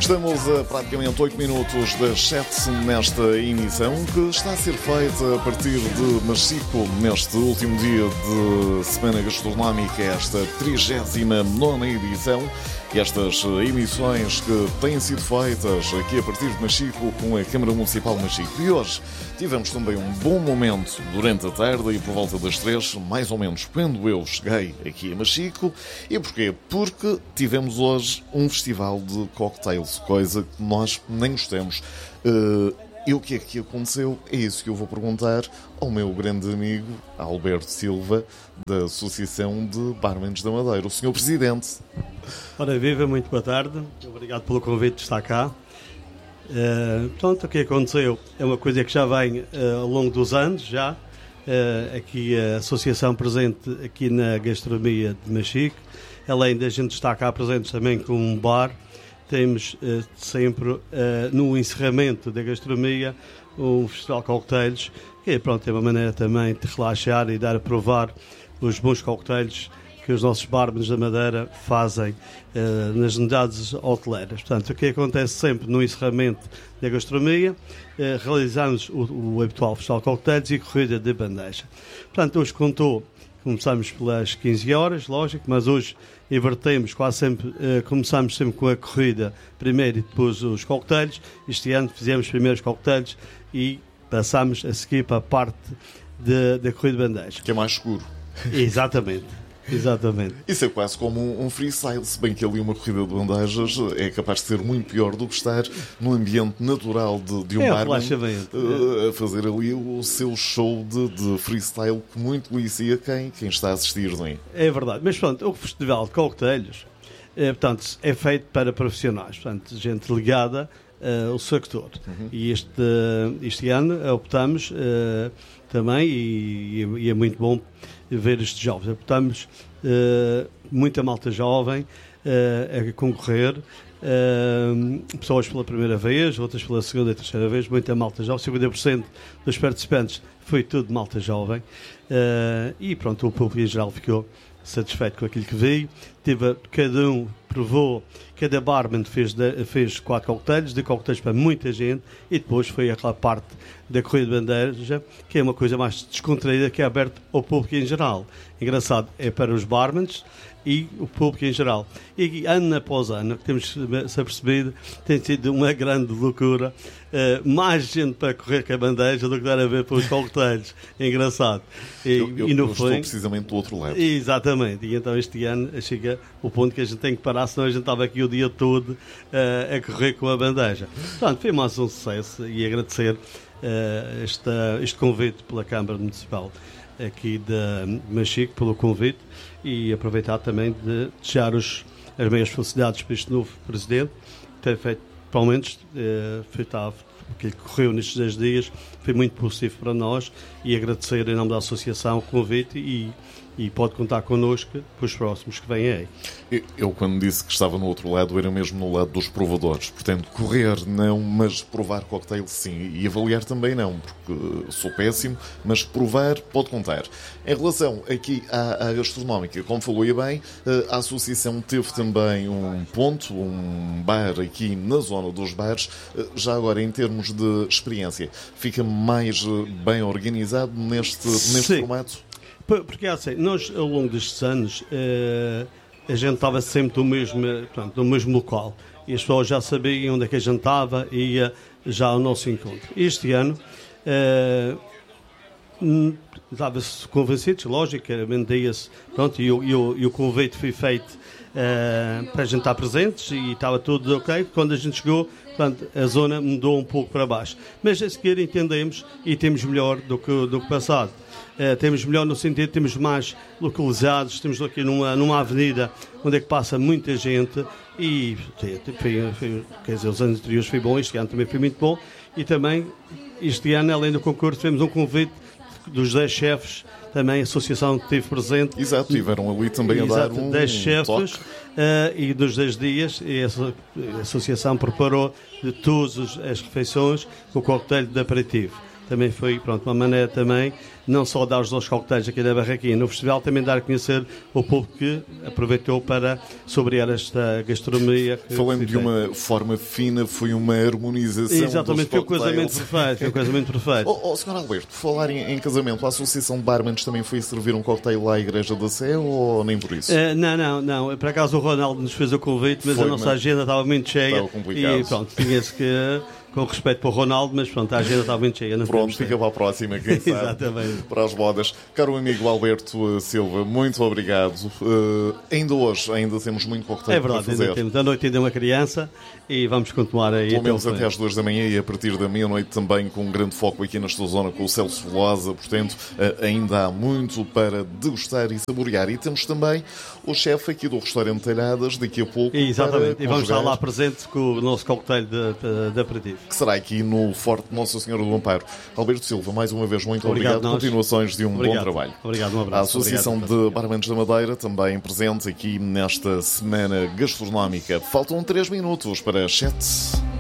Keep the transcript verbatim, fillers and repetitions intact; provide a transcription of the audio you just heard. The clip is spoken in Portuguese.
Estamos a praticamente oito minutos das sete nesta emissão, que está a ser feita a partir de Machico, neste último dia de Semana Gastronómica, esta trigésima nona edição. E estas emissões que têm sido feitas aqui a partir de Machico com a Câmara Municipal de Machico. E hoje tivemos também um bom momento durante a tarde e por volta das três, mais ou menos quando eu cheguei aqui a Machico. E porquê? Porque tivemos hoje um festival de cocktails, coisa que nós nem gostamos. Uh, E o que é que aconteceu? É isso que eu vou perguntar ao meu grande amigo Alberto Silva, da Associação de Barmans da Madeira, o senhor Presidente. Ora viva, muito boa tarde. Obrigado pelo convite de estar cá. Uh, pronto, o que aconteceu é uma coisa que já vem uh, ao longo dos anos, já. Uh, aqui a Associação presente aqui na gastronomia de Machico. Além da gente estar cá presentes também com um bar, temos uh, sempre, uh, no encerramento da gastronomia, um festival de cocktails, que pronto, é uma maneira também de relaxar e dar a provar os bons cocktails que os nossos barmans da Madeira fazem uh, nas unidades hoteleiras. Portanto, o que acontece sempre no encerramento da gastronomia, uh, realizamos o, o habitual festival de cocktails e corrida de bandeja. Portanto, hoje contou, começamos pelas quinze horas, lógico, mas hoje invertemos quase sempre, uh, começamos sempre com a corrida primeiro e depois os cocktails. Este ano fizemos primeiro os cocktails e passamos a seguir para a parte de, da corrida de bandeja. Que é mais seguro. Exatamente. Exatamente. Isso é quase como um freestyle, se bem que ali uma corrida de bandejas é capaz de ser muito pior do que estar no ambiente natural de, de um é, barman uh, a fazer ali o seu show de, de freestyle que muito delicia quem, quem está a assistir, não é? É verdade, mas pronto, o festival de cocktails é, portanto, é feito para profissionais, portanto, gente ligada uh, ao sector. Uhum. E este, este ano optamos uh, também, e, e é muito bom ver estes jovens. Optamos uh, muita malta jovem uh, a concorrer, uh, pessoas pela primeira vez, outras pela segunda e terceira vez, muita malta jovem. cinquenta por cento dos participantes foi tudo malta jovem, uh, e pronto, o público em geral ficou satisfeito com aquilo que veio. Teve, cada um provou, cada barman fez, de, fez quatro cocktails, de cocktails para muita gente, e depois foi aquela parte da corrida de bandeja, que é uma coisa mais descontraída, que é aberta ao público em geral. Engraçado, é para os barmans e o público em geral. E ano após ano, que temos se apercebido, tem sido uma grande loucura. Uh, mais gente para correr com a bandeja do que dar a ver para os cocktails. É engraçado. E, eu eu, e no eu fim, estou precisamente do outro lado. Exatamente. E então este ano chega o ponto que a gente tem que parar, senão a gente estava aqui o dia todo uh, a correr com a bandeja. Portanto, foi mais um sucesso, e agradecer uh, esta, este convite pela Câmara Municipal aqui de Machico, pelo convite, e aproveitar também de desejar os, as meias felicidades para este novo Presidente, que tem feito, pelo menos, eh, o que correu nestes dez dias, foi muito positivo para nós, e agradecer em nome da Associação o convite, e, e pode contar connosco para os próximos que vêm aí. Eu, eu, quando disse que estava no outro lado, era mesmo no lado dos provadores. Portanto, correr não, mas provar cocktail sim. E avaliar também não, porque sou péssimo, mas provar pode contar. Em relação aqui à, à gastronómica, como falou e bem, a Associação teve também um ponto, um bar aqui na zona dos bares. Já agora, em termos de experiência, fica mais bem organizado neste, neste formato? Porque assim, nós ao longo destes anos uh, a gente estava sempre no mesmo, portanto, no mesmo local, e as pessoas já sabiam onde é que a gente estava e ia já ao nosso encontro. Este ano uh, estava-se convencidos, lógico, vendia-se, pronto, e, e, e o convite foi feito uh, para a gente estar presentes, e estava tudo ok. Quando a gente chegou, portanto, a zona mudou um pouco para baixo, mas a seguir entendemos e temos melhor do que, do que passado. Uh, temos melhor no sentido, temos mais localizados, estamos aqui numa, numa avenida onde é que passa muita gente, e foi, foi, quer dizer, os anos anteriores foi bom, este ano também foi muito bom, e também este ano, além do concurso, tivemos um convite dos dez chefes, também a associação que esteve presente. Exato, tiveram ali também a dar um dez chefes, uh, e nos dez dias a associação preparou de todas as refeições com o coquetel de aperitivo. também foi, pronto, uma maneira também, não só dar os dois coquetéis aqui na barraquinha no festival, também dar a conhecer o público que aproveitou para sobrevviver esta gastronomia. Falando de uma forma fina, foi uma harmonização. Exatamente, foi o casamento perfeito, foi o casamento perfeito. Oh, oh, senhor Alberto, falar em, em casamento, a Associação de Barmanes também foi servir um coquetel lá à Igreja da Sé ou nem por isso? Uh, não, não, não. Por acaso o Ronaldo nos fez o convite, mas foi, a nossa mas... agenda estava muito cheia. Estava complicado. E pronto, tinha-se que... com respeito para o Ronaldo, mas pronto, a agenda está muito cheia. Não Pronto, fica para a próxima, quem sabe. Exatamente. Para as bodas. Caro amigo Alberto Silva, muito obrigado. Uh, ainda hoje, ainda temos muito pouco tempo é verdade, para fazer. Ainda temos. Da noite ainda é uma criança e vamos continuar aí. Pelo menos até às duas da manhã e a partir da meia-noite também com um grande foco aqui nesta zona com o Celso Velosa. Portanto, uh, ainda há muito para degustar e saborear. E temos também o chefe aqui do restaurante Talhadas, daqui a pouco. Exatamente, e vamos estar lá para... presente com o nosso coquetel de, de, de aperitivo. Que será aqui no Forte Nossa Senhora do Amparo. Alberto Silva, mais uma vez, muito obrigado. obrigado. Continuações de um obrigado. bom trabalho. Obrigado, um abraço. A Associação obrigado. de Barmanes da Madeira, também presente aqui nesta semana gastronómica. Faltam três minutos para as sete.